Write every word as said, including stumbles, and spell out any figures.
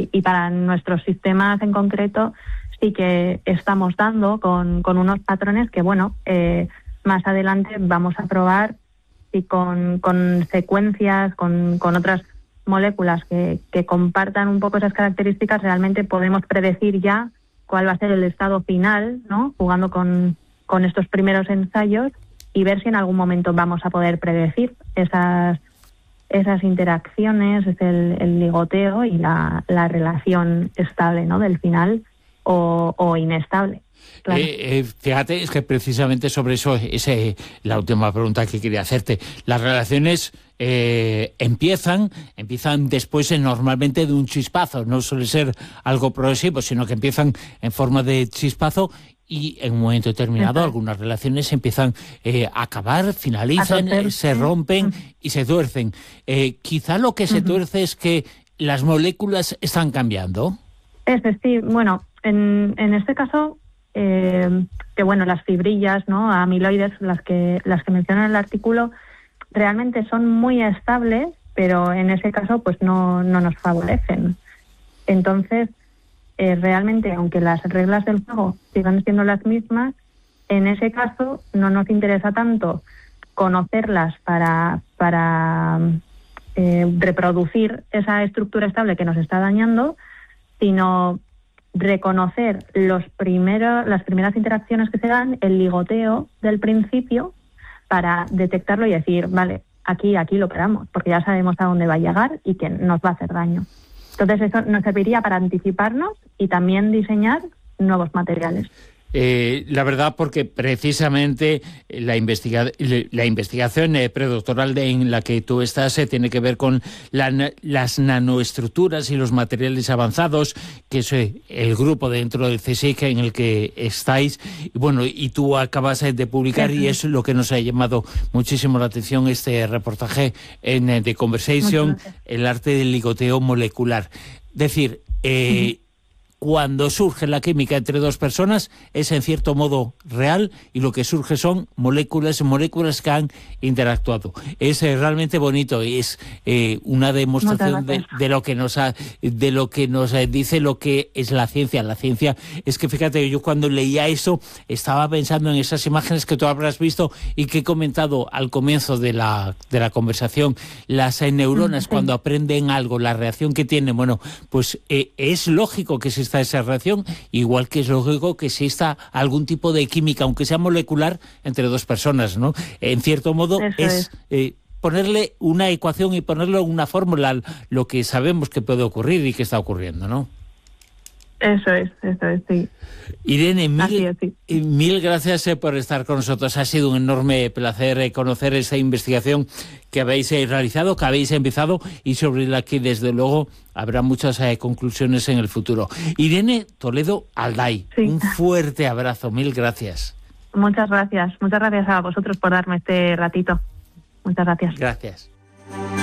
y, y para nuestros sistemas en concreto sí que estamos dando con, con unos patrones que, bueno, eh, más adelante vamos a probar si con, con secuencias, con, con otras moléculas que, que compartan un poco esas características, realmente podemos predecir ya cuál va a ser el estado final, ¿no? Jugando con, con estos primeros ensayos y ver si en algún momento vamos a poder predecir esas esas interacciones, es el, el ligoteo y la, la relación estable, ¿no? Del final o, o inestable. Claro. Eh, eh, fíjate, es que precisamente sobre eso es eh, la última pregunta que quería hacerte. Las relaciones eh, empiezan, empiezan después eh, normalmente de un chispazo, no suele ser algo progresivo, sino que empiezan en forma de chispazo y en un momento determinado uh-huh. algunas relaciones empiezan eh, a acabar, finalizan, eh, se rompen uh-huh. y se tuercen. Eh, quizá lo que se uh-huh. tuerce es que las moléculas están cambiando. Ese sí, bueno, en, en este caso... Eh, que bueno, las fibrillas, ¿no? Amiloides, las que las que menciona en el artículo, realmente son muy estables, pero en ese caso pues no, no nos favorecen. Entonces, eh, realmente, aunque las reglas del juego sigan siendo las mismas, en ese caso no nos interesa tanto conocerlas para, para eh, reproducir esa estructura estable que nos está dañando, sino reconocer los primeros, las primeras interacciones que se dan, el ligoteo del principio, para detectarlo y decir, vale, aquí, aquí lo paramos, porque ya sabemos a dónde va a llegar y que nos va a hacer daño. Entonces eso nos serviría para anticiparnos y también diseñar nuevos materiales. Eh, la verdad, porque precisamente la, investiga la investigación eh, predoctoral de, en la que tú estás eh, tiene que ver con la, las nanoestructuras y los materiales avanzados, que es eh, el grupo dentro del CSIC en el que estáis. Y bueno, y tú acabas eh, de publicar, sí, y es lo que nos ha llamado muchísimo la atención, este reportaje en eh, The Conversation, el arte del ligoteo molecular. Decir, eh, uh-huh. cuando surge la química entre dos personas es en cierto modo real y lo que surge son moléculas, moléculas que han interactuado. Es eh, realmente bonito y es eh, una demostración de, de lo que nos ha, de lo que nos eh, dice lo que es la ciencia. La ciencia es que, fíjate, yo cuando leía eso estaba pensando en esas imágenes que tú habrás visto y que he comentado al comienzo de la, de la conversación. Las eh, neuronas, sí, cuando aprenden algo, la reacción que tienen, bueno, pues eh, es lógico que exista esa reacción, igual que es lógico que exista algún tipo de química, aunque sea molecular, entre dos personas, ¿no? En cierto modo eso es, es. Eh, ponerle una ecuación y ponerle una fórmula, lo que sabemos que puede ocurrir y que está ocurriendo, ¿no? Eso es, eso es, sí. Irene, mil, es, sí. mil gracias eh, por estar con nosotros. Ha sido un enorme placer eh, conocer esa investigación que habéis eh, realizado, que habéis empezado y sobre la que desde luego habrá muchas eh, conclusiones en el futuro. Irene Toledo Alday, sí. Un fuerte abrazo, mil gracias. Muchas gracias, muchas gracias a vosotros por darme este ratito. Muchas gracias. Gracias.